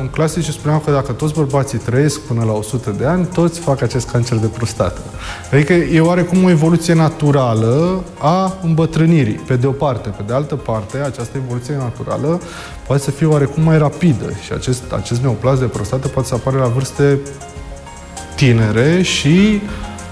clasici spuneau că dacă toți bărbații trăiesc până la 100 de ani, toți fac acest cancer de prostată. Adică e oarecum o evoluție naturală a îmbătrânirii, pe de o parte. Pe de altă parte, această evoluție naturală poate să fie oarecum mai rapidă și acest neoplasm de prostată poate să apară la vârste tinere și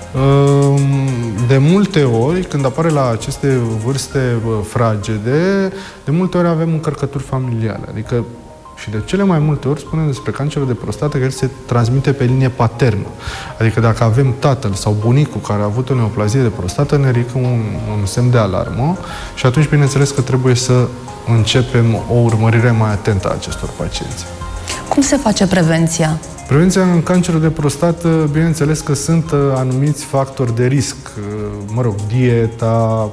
de multe ori, când apare la aceste vârste fragede, de multe ori avem încărcături familiale. Adică, și de cele mai multe ori spunem despre cancerul de prostată că el se transmite pe linie paternă. Adică dacă avem tatăl sau bunicul care a avut o neoplazie de prostată, ne ridică un semn de alarmă și atunci, bineînțeles, că trebuie să începem o urmărire mai atentă a acestor pacienți. Cum se face prevenția? Prevenția în cancerul de prostată, bineînțeles că sunt anumiți factori de risc. Dieta,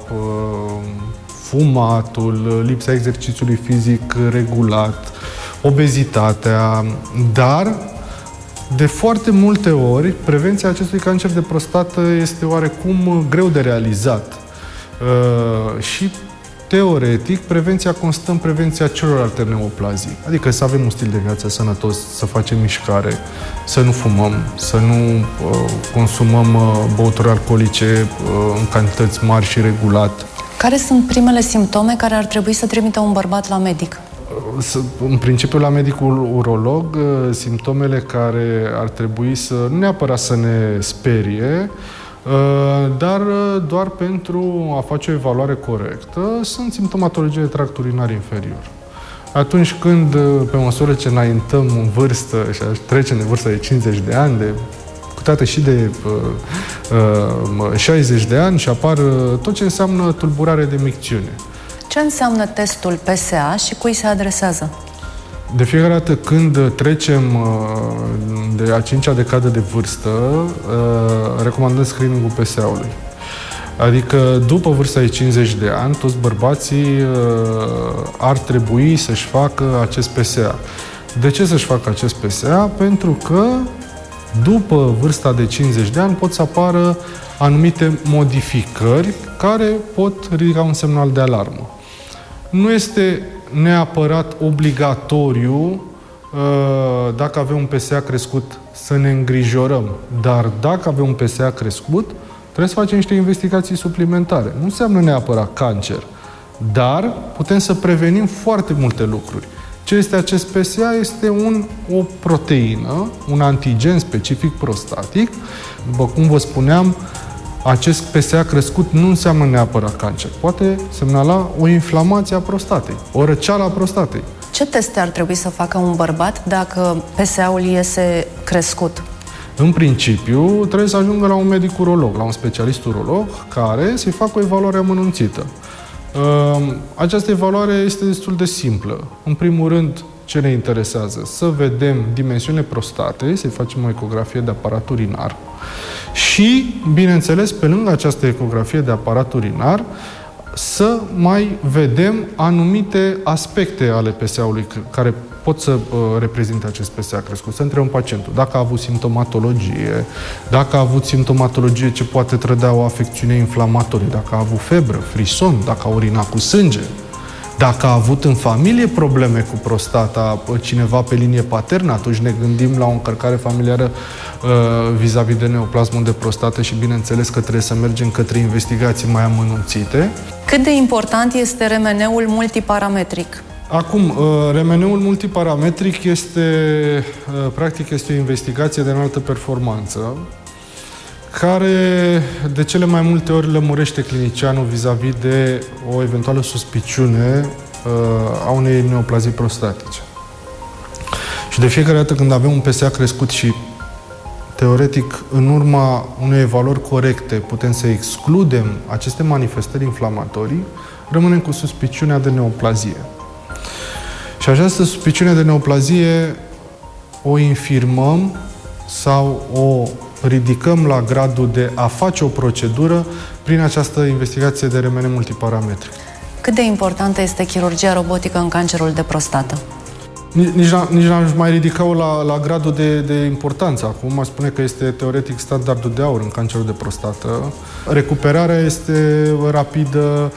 fumatul, lipsa exercițiului fizic regulat, obezitatea, dar de foarte multe ori prevenția acestui cancer de prostată este oarecum greu de realizat. Și teoretic, prevenția constă în prevenția celorlalte neoplazii. Adică să avem un stil de viață sănătos, să facem mișcare, să nu fumăm, să nu consumăm băuturi alcoolice în cantități mari și regulat. Care sunt primele simptome care ar trebui să trimită un bărbat la medic? În principiu, la medicul urolog, simptomele care ar trebui să, nu neapărat să ne sperie, dar doar pentru a face o evaluare corectă, sunt simptomatologie de tract urinar inferior. Atunci când, pe măsură ce înaintăm în vârstă și trecem de vârsta de 50 de ani, câteodată și de 60 de ani, și apar tot ce înseamnă tulburare de micțiune. Ce înseamnă testul PSA și cui se adresează? De fiecare dată când trecem de a 5-a decadă de vârstă, recomandăm screening-ul PSA-ului. Adică după vârsta de 50 de ani, toți bărbații ar trebui să-și facă acest PSA. De ce să-și facă acest PSA? Pentru că după vârsta de 50 de ani pot să apară anumite modificări care pot ridica un semnal de alarmă. Nu este neapărat obligatoriu, dacă avem un PSA crescut, să ne îngrijorăm. Dar dacă avem un PSA crescut, trebuie să facem niște investigații suplimentare. Nu înseamnă neapărat cancer, dar putem să prevenim foarte multe lucruri. Ce este acest PSA? Este o proteină, un antigen specific prostatic. După cum vă spuneam, acest PSA crescut nu înseamnă neapărat cancer. Poate semnala o inflamație a prostatei, o răceală a prostatei. Ce teste ar trebui să facă un bărbat dacă PSA-ul iese crescut? În principiu, trebuie să ajungă la un medic urolog, la un specialist urolog, care să-i facă o evaluare amănunțită. Această evaluare este destul de simplă. În primul rând, ce ne interesează? Să vedem dimensiunile prostatei, să-i facem o ecografie de aparat urinar și, bineînțeles, pe lângă această ecografie de aparat urinar, să mai vedem anumite aspecte ale PSA-ului care pot să reprezinte acest PSA crescut. Să întrebăm pacientul dacă a avut simptomatologie, dacă a avut simptomatologie ce poate trăda o afecțiune inflamatorie, dacă a avut febră, frison, dacă a urinat cu sânge, dacă a avut în familie probleme cu prostata, cineva pe linie paternă, atunci ne gândim la o încărcare familiară vis-a-vis de neoplasmul de prostată și bineînțeles că trebuie să mergem către investigații mai amănunțite. Cât de important este RMN-ul multiparametric? Acum, RMN-ul multiparametric practic este o investigație de înaltă performanță care de cele mai multe ori lămurește clinicianul vis-a-vis de o eventuală suspiciune a unei neoplazii prostatice. Și de fiecare dată când avem un PSA crescut și teoretic, în urma unei evaluări corecte, putem să excludem aceste manifestări inflamatorii, rămânem cu suspiciunea de neoplazie. Și această suspiciune de neoplazie o infirmăm sau o ridicăm la gradul de a face o procedură prin această investigație de RMN multiparametric. Cât de importantă este chirurgia robotică în cancerul de prostată? Nici n-aș mai ridica-o la gradul de importanță. Acum aș spune că este teoretic standardul de aur în cancerul de prostată. Recuperarea este rapidă,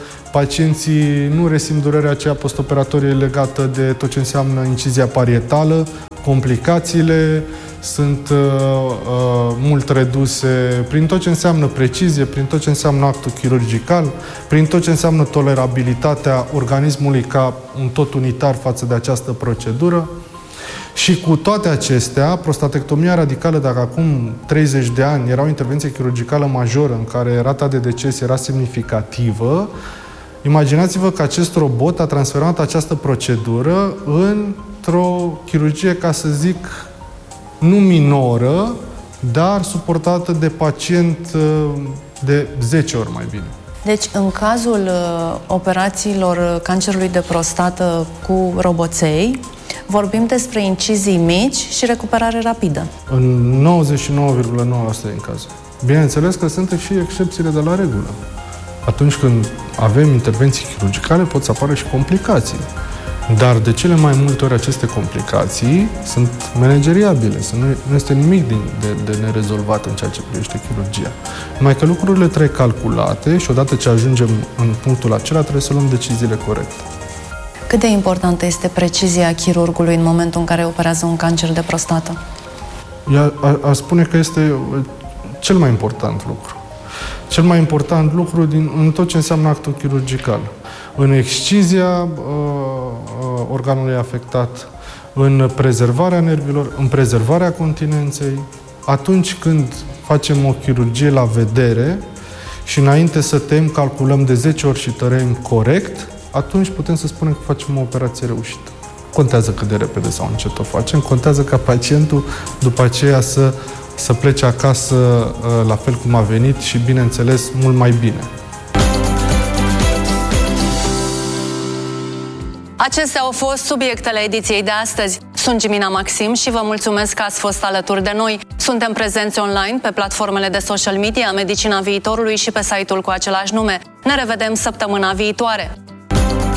pacienții nu resimt durerea aceea postoperatorie legată de tot ce înseamnă incizia parietală. complicațiile sunt mult reduse prin tot ce înseamnă precizie, prin tot ce înseamnă actul chirurgical, prin tot ce înseamnă tolerabilitatea organismului ca un tot unitar față de această procedură. Și cu toate acestea, prostatectomia radicală, dacă acum 30 de ani era o intervenție chirurgicală majoră în care rata de deces era semnificativă, imaginați-vă că acest robot a transformat această procedură într-o chirurgie, ca să zic, nu minoră, dar suportată de pacient de 10 ori mai bine. Deci, în cazul operațiilor cancerului de prostată cu roboței, vorbim despre incizii mici și recuperare rapidă. În 99,9% din cazuri. Bineînțeles că sunt și excepțiile de la regulă. Atunci când avem intervenții chirurgicale, pot să apară și complicații. Dar de cele mai multe ori aceste complicații sunt manageriabile. Nu este nimic de nerezolvat în ceea ce privește chirurgia. Numai că lucrurile trebuie calculate și odată ce ajungem în punctul acela, trebuie să luăm deciziile corecte. Cât de importantă este precizia chirurgului în momentul în care operează un cancer de prostată? Aș spune că este cel mai important lucru. Cel mai important lucru în tot ce înseamnă actul chirurgical. În excizia organului afectat, în prezervarea nervilor, în prezervarea continenței. Atunci când facem o chirurgie la vedere și înainte să tăiem, calculăm de 10 ori și tărem corect, atunci putem să spunem că facem o operație reușită. Contează cât de repede sau încet o facem, contează ca pacientul după aceea să plece acasă la fel cum a venit și, bineînțeles, mult mai bine. Acestea au fost subiectele ediției de astăzi. Sunt Gimina Maxim și vă mulțumesc că ați fost alături de noi. Suntem prezenți online pe platformele de social media Medicina Viitorului și pe site-ul cu același nume. Ne revedem săptămâna viitoare!